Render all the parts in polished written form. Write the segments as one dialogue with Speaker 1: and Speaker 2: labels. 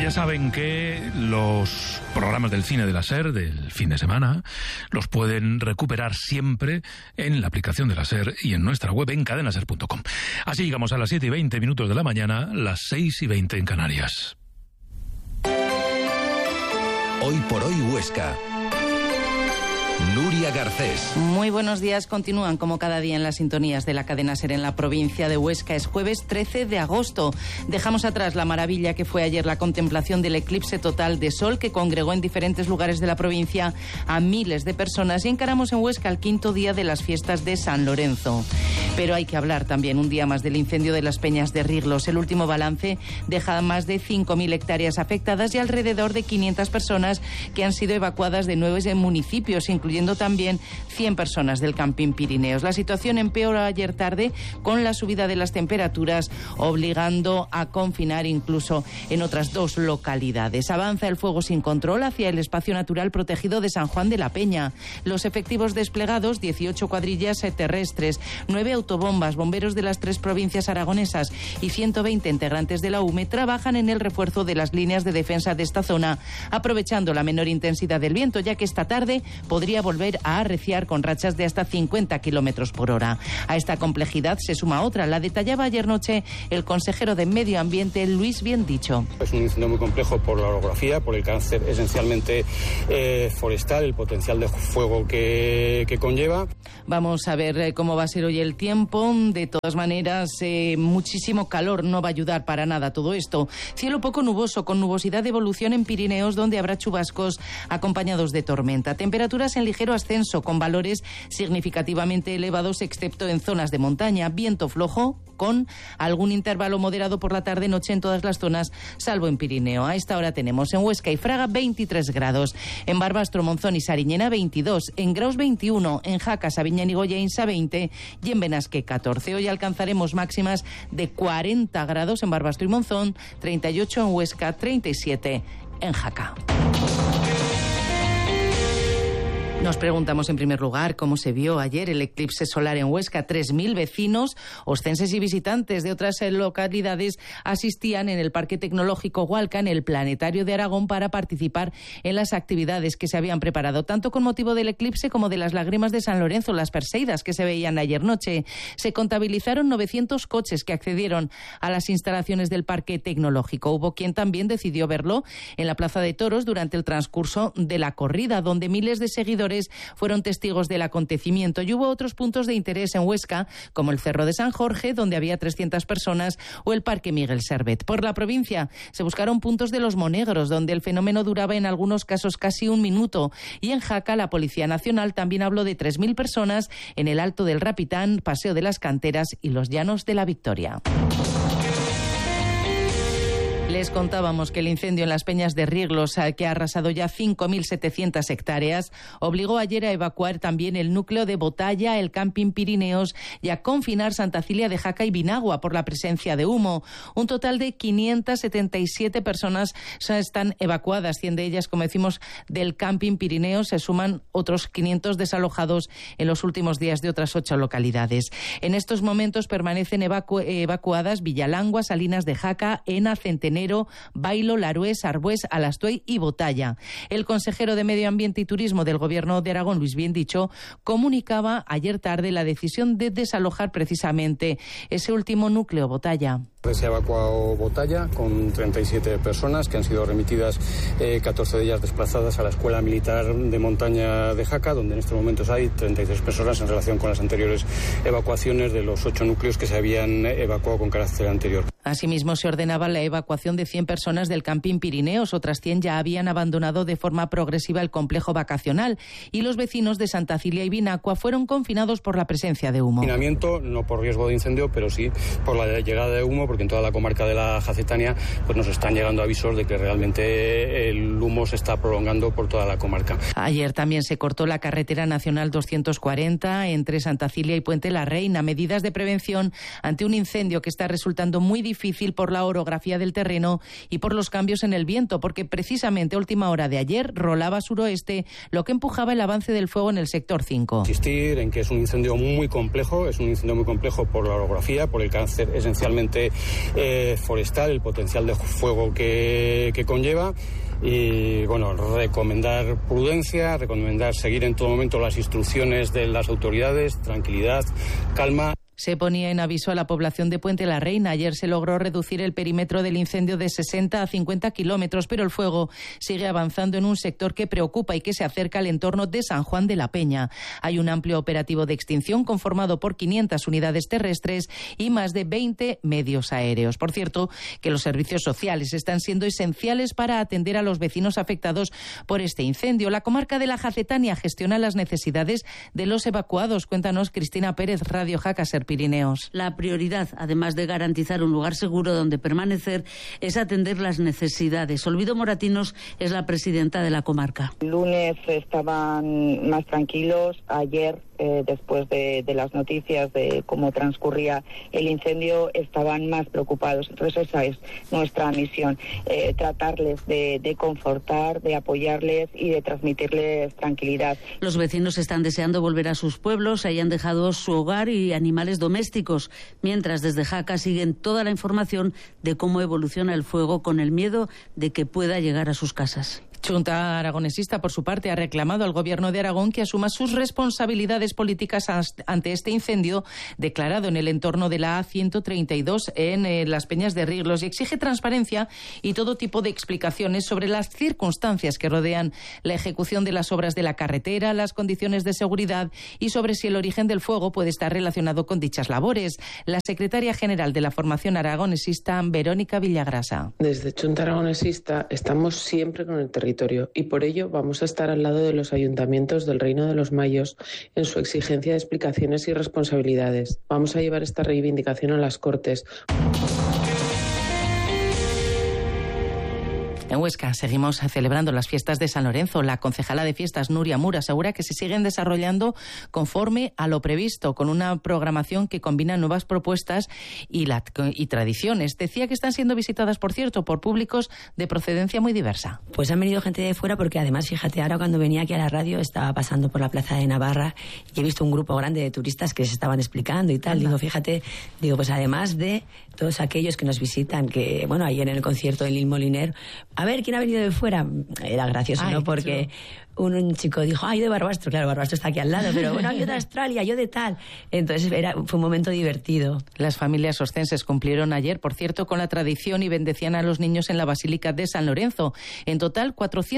Speaker 1: Ya saben que los programas del cine de la SER del fin de semana los pueden recuperar siempre en la aplicación de la SER y en nuestra web en cadenaser.com. Así llegamos a las 7:20 de la mañana, las 6:20 en Canarias.
Speaker 2: Hoy por hoy Huesca. Nuria Garcés.
Speaker 3: Muy buenos días. Continúan como cada día en las sintonías de la cadena SER en la provincia de Huesca. Es jueves 13 de agosto. Dejamos atrás la maravilla que fue ayer la contemplación del eclipse total de sol que congregó en diferentes lugares de la provincia a miles de personas y encaramos en Huesca el quinto día de las fiestas de San Lorenzo. Pero hay que hablar también un día más del incendio de las Peñas de Riglos. El último balance deja más de 5.000 hectáreas afectadas y alrededor de 500 personas que han sido evacuadas de 9 municipios, incluyendo también 100 personas del Camping Pirineos. La situación empeoró ayer tarde con la subida de las temperaturas, obligando a confinar incluso en otras 2 localidades. Avanza el fuego sin control hacia el espacio natural protegido de San Juan de la Peña. Los efectivos desplegados, 18 cuadrillas terrestres, 9 autobombas, bomberos de las 3 provincias aragonesas y 120 integrantes de la UME, trabajan en el refuerzo de las líneas de defensa de esta zona, aprovechando la menor intensidad del viento, ya que esta tarde podría volver a arreciar con rachas de hasta 50 kilómetros por hora. A esta complejidad se suma otra. La detallaba ayer noche el consejero de Medio Ambiente, Luis Biendicho.
Speaker 4: Es un incendio muy complejo por la orografía, por el carácter esencialmente forestal, el potencial de fuego que conlleva.
Speaker 3: Vamos a ver cómo va a ser hoy el tiempo. De todas maneras, muchísimo calor, no va a ayudar para nada todo esto. Cielo poco nuboso, con nubosidad de evolución en Pirineos, donde habrá chubascos acompañados de tormenta. Temperaturas en ligero ascenso, con valores significativamente elevados, excepto en zonas de montaña. Viento flojo, con algún intervalo moderado por la tarde-noche en todas las zonas, salvo en Pirineo. A esta hora tenemos en Huesca y Fraga 23 grados, en Barbastro, Monzón y Sariñena 22, en Graus 21, en Jaca, Sabiñán y Goyainsa 20 y en Benasque 14. Hoy alcanzaremos máximas de 40 grados en Barbastro y Monzón, 38 en Huesca, 37 en Jaca. Nos preguntamos en primer lugar cómo se vio ayer el eclipse solar en Huesca. 3.000 vecinos, oscenses y visitantes de otras localidades asistían en el Parque Tecnológico Hualca, en el Planetario de Aragón, para participar en las actividades que se habían preparado, tanto con motivo del eclipse como de las lágrimas de San Lorenzo, las Perseidas que se veían ayer noche. Se contabilizaron 900 coches que accedieron a las instalaciones del Parque Tecnológico. Hubo quien también decidió verlo en la Plaza de Toros durante el transcurso de la corrida, donde miles de seguidores fueron testigos del acontecimiento. Y hubo otros puntos de interés en Huesca, como el Cerro de San Jorge, donde había 300 personas, o el Parque Miguel Servet. Por la provincia se buscaron puntos de los Monegros, donde el fenómeno duraba en algunos casos casi 1 minuto. Y en Jaca, la Policía Nacional también habló de 3.000 personas en el Alto del Rapitán, Paseo de las Canteras y los Llanos de la Victoria. Les contábamos que el incendio en las Peñas de Riglos, que ha arrasado ya 5.700 hectáreas, obligó ayer a evacuar también el núcleo de Botalla, el Camping Pirineos y a confinar Santa Cilia de Jaca y Vinagua por la presencia de humo. Un total de 577 personas están evacuadas, 100 de ellas, como decimos, del Camping Pirineos. Se suman otros 500 desalojados en los últimos días de otras 8 localidades. En estos momentos permanecen evacuadas Villalangua, Salinas de Jaca, Ena, Centenero, Bailo, Larués, Arbués, Alastuey y Botalla. El consejero de Medio Ambiente y Turismo del Gobierno de Aragón, Luis Biendicho, comunicaba ayer tarde la decisión de desalojar precisamente ese último núcleo, Botalla.
Speaker 4: Se ha evacuado Botalla con 37 personas que han sido remitidas, 14 de ellas desplazadas a la Escuela Militar de Montaña de Jaca, donde en estos momentos hay 33 personas en relación con las anteriores evacuaciones de los 8 núcleos que se habían evacuado con carácter anterior.
Speaker 3: Asimismo, se ordenaba la evacuación de 100 personas del Camping Pirineos. Otras 100 ya habían abandonado de forma progresiva el complejo vacacional y los vecinos de Santa Cilia y Vinacua fueron confinados por la presencia de humo.
Speaker 4: Confinamiento, no por riesgo de incendio, pero sí por la llegada de humo, porque en toda la comarca de la Jacetania pues nos están llegando avisos de que realmente el humo se está prolongando por toda la comarca.
Speaker 3: Ayer también se cortó la carretera nacional 240 entre Santa Cilia y Puente la Reina. Medidas de prevención ante un incendio que está resultando muy difícil difícil por la orografía del terreno y por los cambios en el viento, porque precisamente a última hora de ayer rolaba suroeste, lo que empujaba el avance del fuego en el sector 5.
Speaker 4: Insistir en que es un incendio muy complejo, por la orografía, por el carácter esencialmente forestal, el potencial de fuego que conlleva. Y bueno, recomendar prudencia, recomendar seguir en todo momento las instrucciones de las autoridades, tranquilidad, calma.
Speaker 3: Se ponía en aviso a la población de Puente la Reina. Ayer se logró reducir el perímetro del incendio de 60 a 50 kilómetros, pero el fuego sigue avanzando en un sector que preocupa y que se acerca al entorno de San Juan de la Peña. Hay un amplio operativo de extinción conformado por 500 unidades terrestres y más de 20 medios aéreos. Por cierto, que los servicios sociales están siendo esenciales para atender a los vecinos afectados por este incendio. La comarca de la Jacetania gestiona las necesidades de los evacuados. Cuéntanos, Cristina Pérez, Radio Jaca Ser Pirineos.
Speaker 5: La prioridad, además de garantizar un lugar seguro donde permanecer, es atender las necesidades. Olvido Moratinos es la presidenta de la comarca.
Speaker 6: El lunes estaban más tranquilos. Ayer, después de las noticias de cómo transcurría el incendio, estaban más preocupados. Entonces esa es nuestra misión, tratarles de confortar, de apoyarles y de transmitirles tranquilidad.
Speaker 5: Los vecinos están deseando volver a sus pueblos, hayan dejado su hogar y animales domésticos, mientras desde Jaca siguen toda la información de cómo evoluciona el fuego, con el miedo de que pueda llegar a sus casas.
Speaker 3: Junta Aragonesista, por su parte, ha reclamado al Gobierno de Aragón que asuma sus responsabilidades políticas ante este incendio declarado en el entorno de la A132 en las Peñas de Riglos, y exige transparencia y todo tipo de explicaciones sobre las circunstancias que rodean la ejecución de las obras de la carretera, las condiciones de seguridad y sobre si el origen del fuego puede estar relacionado con dichas labores. La secretaria general de la formación aragonesista, Verónica Villagrasa.
Speaker 7: Desde Junta Aragonesista estamos siempre con el territorio y por ello vamos a estar al lado de los ayuntamientos del Reino de los Mayos en su exigencia de explicaciones y responsabilidades. Vamos a llevar esta reivindicación a las Cortes.
Speaker 3: En Huesca seguimos celebrando las fiestas de San Lorenzo. La concejala de fiestas, Nuria Mur, asegura que se siguen desarrollando conforme a lo previsto, con una programación que combina nuevas propuestas y tradiciones. Decía que están siendo visitadas, por cierto, por públicos de procedencia muy diversa.
Speaker 8: Pues han venido gente de fuera porque además, fíjate, ahora cuando venía aquí a la radio estaba pasando por la Plaza de Navarra y he visto un grupo grande de turistas que se estaban explicando y tal. Digo, fíjate, pues además de todos aquellos que nos visitan, que, bueno, ayer en el concierto de Lil Moliner, a ver, ¿quién ha venido de fuera? Era gracioso, ¿no? Porque un chico dijo, yo de Barbastro. Claro, Barbastro está aquí al lado, pero bueno, yo de Australia, yo de tal. Entonces fue un momento divertido.
Speaker 3: Las familias oscenses cumplieron ayer, por cierto, con la tradición y bendecían a los niños en la Basílica de San Lorenzo. En total,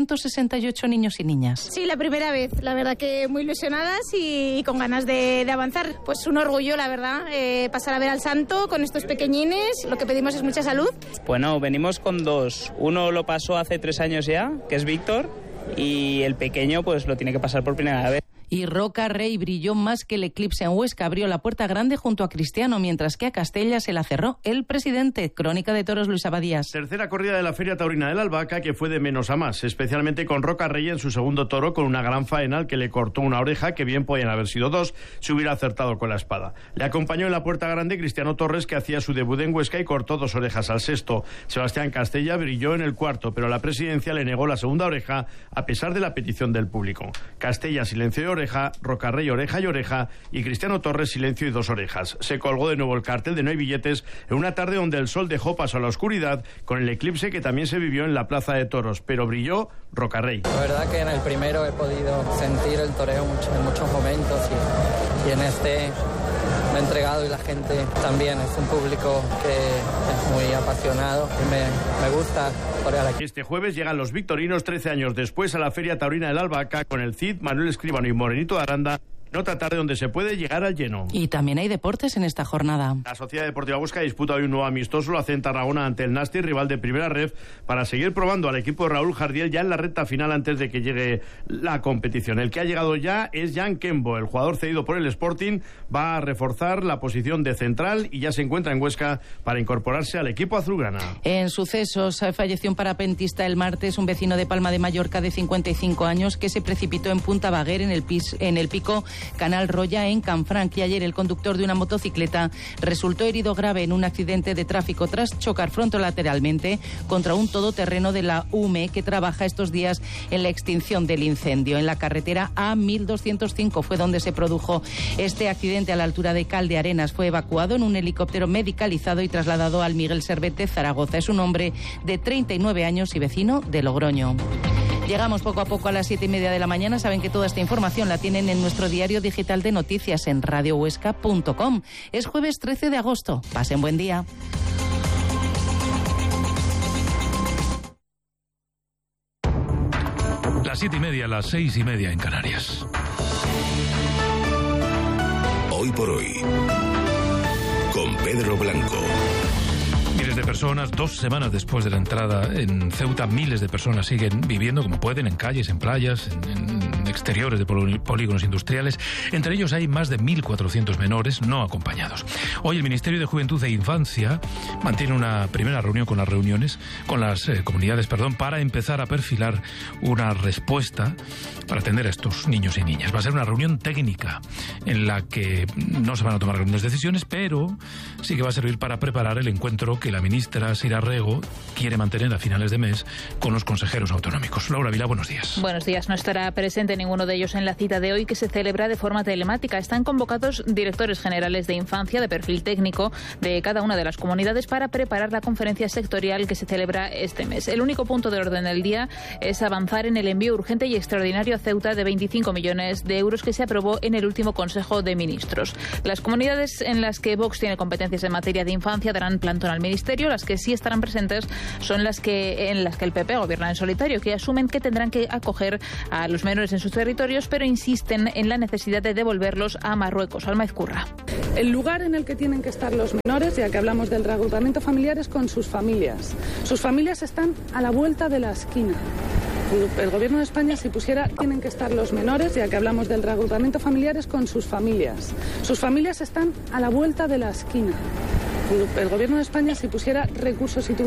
Speaker 3: 468 niños y niñas.
Speaker 9: Sí, la primera vez. La verdad que muy ilusionadas y con ganas de avanzar. Pues un orgullo, la verdad, pasar a ver al santo con estos pequeñines. Lo que pedimos es mucha salud.
Speaker 10: Bueno, venimos con dos. Uno lo pasó hace 3 años ya, que es Víctor, y el pequeño pues lo tiene que pasar por primera vez.
Speaker 3: Y Roca Rey brilló más que el eclipse en Huesca. Abrió la puerta grande junto a Cristiano, mientras que a Castella se la cerró el presidente. Crónica de Toros, Luis Abadías.
Speaker 11: Tercera corrida de la Feria Taurina de la Albahaca, que fue de menos a más, especialmente con Roca Rey en su segundo toro, con una gran faena al que le cortó una oreja, que bien podían haber sido 2 si hubiera acertado con la espada. Le acompañó en la puerta grande Cristiano Torres, que hacía su debut en Huesca y cortó 2 orejas al sexto. Sebastián Castella brilló en el cuarto, pero la presidencia le negó la segunda oreja a pesar de la petición del público. Castella, silencio y oreja; Roca Rey, oreja y oreja; y Cristiano Torres, silencio y 2 orejas. Se colgó de nuevo el cartel de No hay billetes en una tarde donde el sol dejó paso a la oscuridad, con el eclipse que también se vivió en la Plaza de Toros, pero brilló Roca Rey.
Speaker 12: La verdad que en el primero he podido sentir el toreo en muchos momentos y en este me he entregado, y la gente también es un público que es muy apasionado y me gusta torear aquí.
Speaker 11: Este jueves llegan los victorinos 13 años después a la Feria Taurina del Albahaca con el Cid, Manuel Escribano y Morenito de Aranda. En otra tarde donde se puede llegar al lleno.
Speaker 3: Y también hay deportes en esta jornada.
Speaker 11: La Sociedad Deportiva Huesca disputa hoy un nuevo amistoso, lo hace en Tarragona ante el Nasti, rival de primera ref, para seguir probando al equipo de Raúl Jardiel ya en la recta final antes de que llegue la competición. El que ha llegado ya es Jan Kembo, el jugador cedido por el Sporting, va a reforzar la posición de central y ya se encuentra en Huesca para incorporarse al equipo azulgrana.
Speaker 3: En sucesos, falleció un parapentista el martes, un vecino de Palma de Mallorca de 55 años que se precipitó en Punta Baguer, en el pico Canal Roya, en Canfranc. Y ayer el conductor de una motocicleta resultó herido grave en un accidente de tráfico tras chocar frontolateralmente contra un todoterreno de la UME que trabaja estos días en la extinción del incendio. En la carretera A1205 fue donde se produjo este accidente, a la altura de Caldearenas. Fue evacuado en un helicóptero medicalizado y trasladado al Miguel Servet, Zaragoza. Es un hombre de 39 años y vecino de Logroño. Llegamos poco a poco a las 7:30 de la mañana. Saben que toda esta información la tienen en nuestro diario digital de noticias en radiohuesca.com. Es jueves 13 de agosto. Pasen buen día.
Speaker 1: Las 7:30, las 6:30 en Canarias.
Speaker 2: Hoy por hoy, con Pedro Blanco.
Speaker 1: Miles de personas, 2 semanas después de la entrada en Ceuta, miles de personas siguen viviendo como pueden, en calles, en playas, en exteriores de polígonos industriales. Entre ellos hay más de 1.400 menores no acompañados. Hoy el Ministerio de Juventud e Infancia mantiene una primera reunión con las comunidades, para empezar a perfilar una respuesta para atender a estos niños y niñas. Va a ser una reunión técnica en la que no se van a tomar grandes decisiones, pero sí que va a servir para preparar el encuentro que la ministra Sira Rego quiere mantener a finales de mes con los consejeros autonómicos. Laura Vila, buenos días.
Speaker 13: Buenos días. No estará presente ninguno de ellos en la cita de hoy, que se celebra de forma telemática. Están convocados directores generales de infancia de perfil técnico de cada una de las comunidades para preparar la conferencia sectorial que se celebra este mes. El único punto de orden del día es avanzar en el envío urgente y extraordinario a Ceuta de 25 millones de euros que se aprobó en el último Consejo de Ministros. Las comunidades en las que Vox tiene competencias en materia de infancia darán plantón al Ministerio. Las que sí estarán presentes son en las que el PP gobierna en solitario, que asumen que tendrán que acoger a los menores en sus territorios, pero insisten en la necesidad de devolverlos a Marruecos. Alma Ezcurra.
Speaker 14: El lugar en el que tienen que estar los menores, ya que hablamos del reagrupamiento familiar, es con sus familias. Sus familias están a la vuelta de la esquina. El Gobierno de España, si pusiera tienen que estar los menores, ya que hablamos del reagrupamiento familiar, es con sus familias. Sus familias están a la vuelta de la esquina. El Gobierno de España, si pusiera recursos y